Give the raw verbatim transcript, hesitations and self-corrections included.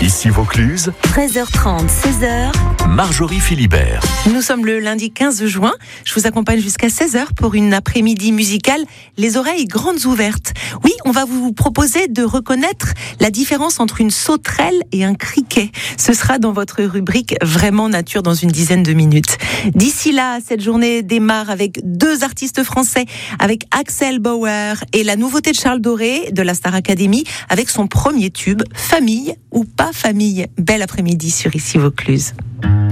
Ici Vaucluse, treize heures trente, seize heures. Marjorie Philibert. Nous sommes le lundi quinze juin. Je vous accompagne jusqu'à seize heures pour une après-midi musicale, les oreilles grandes ouvertes. Oui, on va vous proposer de reconnaître la différence entre une sauterelle et un criquet. Ce sera dans votre rubrique Vraiment Nature dans une dizaine de minutes. D'ici là, cette journée démarre avec deux artistes français, avec Axel Bauer et la nouveauté de Charles Doré de la Star Academy avec son premier tube, Famille ou pas famille. Bel après-midi sur Ici Vaucluse.